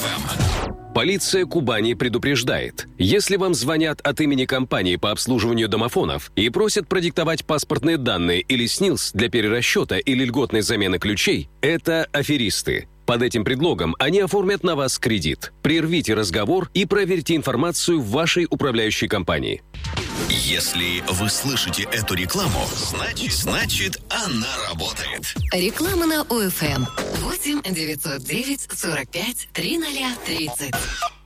Полиция Кубани предупреждает, если вам звонят от имени компании по обслуживанию домофонов и просят продиктовать паспортные данные или СНИЛС для перерасчета или льготной замены ключей, это аферисты. Под этим предлогом они оформят на вас кредит. Прервите разговор и проверьте информацию в вашей управляющей компании. Если вы слышите эту рекламу, значит она работает. Реклама на ОФМ 8 909 45 3030.